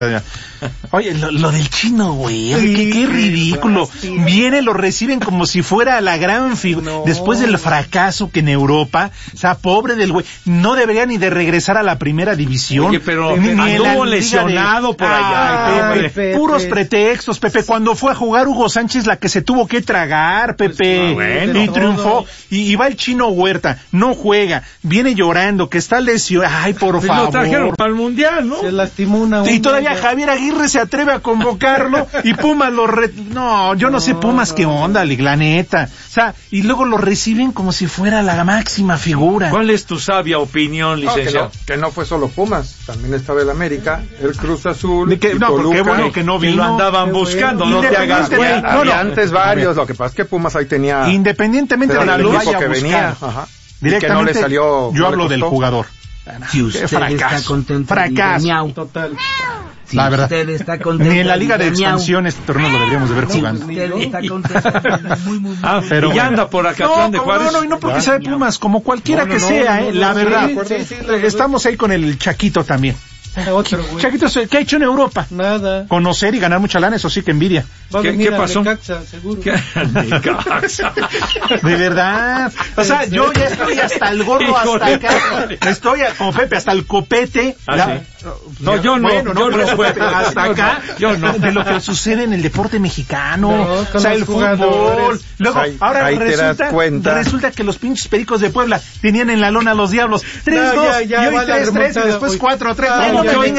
Oye, lo del Chino, güey, qué ridículo. Viene, lo reciben como si fuera la gran figura. Después del fracaso que en Europa, o sea, pobre del güey, no debería ni de regresar a la primera división. Oye, pero ni anduvo lesionado por allá. Pepe. Puros pretextos, Pepe. Cuando fue a jugar Hugo Sánchez, la que se tuvo que tragar, Pepe. Pues, y triunfó. Y va el Chino Huerta, no juega, viene llorando, que está lesionado. Ay, por favor. Lo trajeron para el Mundial, ¿no? Se lastimó una. Y todavía Javier Aguirre se atreve a convocarlo y Pumas No, yo no sé Pumas qué onda, la neta. O sea, y luego lo reciben como si fuera la máxima figura. ¿Cuál es tu sabia opinión, licenciado? Que no fue solo Pumas, también estaba el América, el Cruz Azul, porque qué bueno que no vino. Y lo andaban buscando, no te hagas güey. Había antes varios, lo que pasa es que Pumas ahí tenía... Independientemente de lo vaya que a venía, buscar, directamente que no le salió, yo hablo del jugador. Si usted está contento, fracaso. Total. Si la verdad, usted está contento, ni en la Liga de Expansión este torneo lo deberíamos de ver jugando. Usted está contento, muy pero ya anda por Acatlán de Juárez. No, porque sea de Pumas, como cualquiera que sea, la verdad. Estamos ahí con el Chaquito también. Chaquito, ¿qué ha hecho en Europa? Nada. Conocer y ganar mucha lana, eso sí que envidia. ¿Qué pasó? Necaxa, seguro. Necaxa. De verdad. O sea, yo ya estoy hasta el gorro, hasta acá. Estoy como Pepe, hasta el copete. No, yo no. Bueno, yo no Pepe, hasta acá. Yo no. De lo que sucede en el deporte mexicano. O sea, el fútbol. Luego, ahora ahí resulta que los pinches Pericos de Puebla tenían en la lona a los Diablos 3-2 y hoy 3-3 y después 4-3.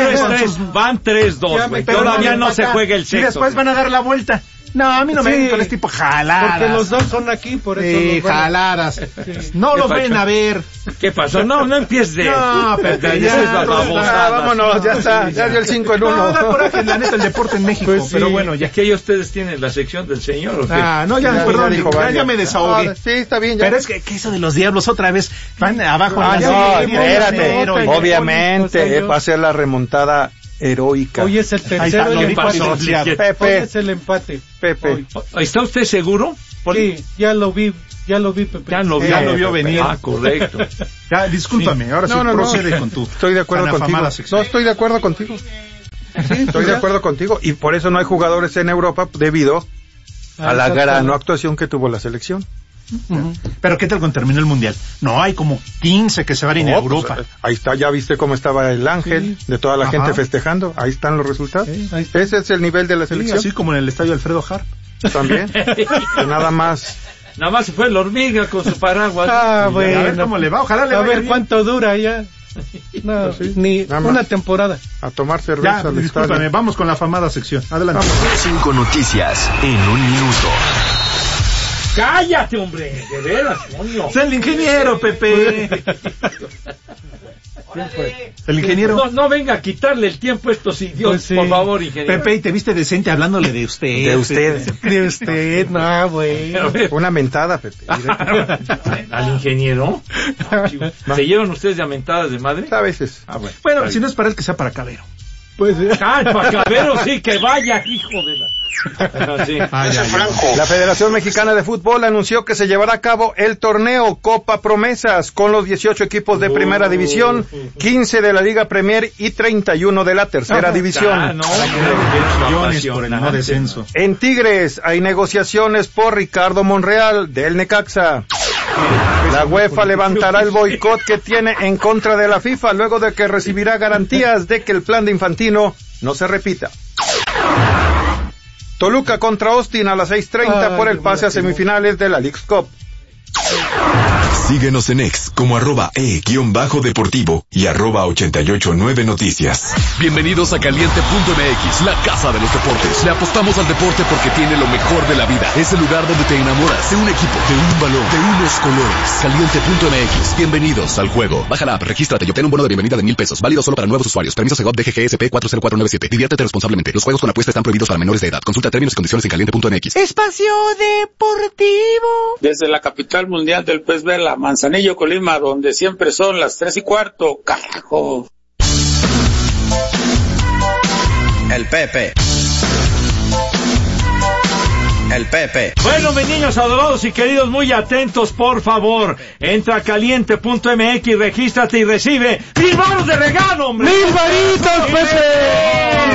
Van 3-2, todavía no se juega el sexto. Y después van a dar la vuelta. No, a mí no me ven con este tipo jaladas. Porque los dos son aquí, por eso. Jaladas. No lo ven a ver. ¿Qué pasó? No empieces de... No, Pepe, ya. Vámonos, ya está. Ya dio el 5 en 1. No, da coraje, la neta, el deporte en México. Pues sí. Pero bueno, ya. ¿Es que ya ustedes tienen la sección del señor o qué? No, perdón, ya me desahogué. Sí, está bien, ya. Pero es que eso de los Diablos otra vez van abajo. Espérate. Obviamente, va a ser la remontada heroica. Hoy es el tercero. Hoy Pepe. Es el empate. Pepe. ¿Está usted seguro? Sí, ya lo vi, Pepe. Ya lo vio venir. Correcto. Ya, discúlpame, ahora sí procede con tu... Estoy de acuerdo contigo. No, estoy de acuerdo contigo. Sí, estoy de acuerdo contigo. Y por eso no hay jugadores en Europa debido a la gran actuación que tuvo la selección. Pero ¿qué tal cuando terminó el Mundial? No, hay como 15 que se van a Europa. Pues, ahí está, ya viste cómo estaba el ángel de toda la gente festejando. Ahí están los resultados. Ese es el nivel de la selección. Así como en el estadio Alfredo Harp. También. Nada más se fue la hormiga con su paraguas. Bueno. A ver cómo le va. Ojalá le vaya bien. cuánto dura ya. No, ni una temporada. A tomar cerveza al estadio. Vamos con la afamada sección. Adelante. 5 noticias en un minuto. ¡Cállate, hombre! De veras, coño. Es el ingeniero, Pepe. El ingeniero. No venga a quitarle el tiempo a estos idiotas, por favor, ingeniero. Pepe, y te viste decente hablándole de usted. De usted, no, güey. Una mentada, Pepe. ¿Al ingeniero? ¿Se llevan ustedes de mentadas de madre? A veces. Bueno, si no es para él, que sea para Cabero. Pues para Cabero sí, que vaya, hijo de la... Sí. La Federación Mexicana de Fútbol anunció que se llevará a cabo el torneo Copa Promesas con los 18 equipos de Primera División, 15 de la Liga Premier y 31 de la Tercera División. Por el no descenso. En Tigres hay negociaciones por Ricardo Monreal del Necaxa. La UEFA levantará el boicot que tiene en contra de la FIFA luego de que recibirá garantías de que el plan de Infantino no se repita. Toluca contra Austin a las 6:30 por el pase a semifinales de la Leagues Cup. Síguenos en X como @e_deportivo y @889noticias. Bienvenidos a Caliente.mx, la casa de los deportes. Le apostamos al deporte porque tiene lo mejor de la vida. Es el lugar donde te enamoras de un equipo, de un balón, de unos colores. Caliente.mx, bienvenidos al juego. Baja la app, regístrate y obtén un bono de bienvenida de $1,000. Válido solo para nuevos usuarios. Permiso Segov DGGSP 40497. Diviértete responsablemente. Los juegos con apuesta están prohibidos para menores de edad. Consulta términos y condiciones en Caliente.mx. Espacio Deportivo. Desde la capital mundial del pez vela, Manzanillo, Colima, donde siempre son las 3:15, carajo. El Pepe. Bueno, mis niños adorados y queridos, muy atentos, por favor. Entra a Caliente.mx, regístrate y recibe $1,000 de regalo, hombre. ¡1,000 varitos, Pepe!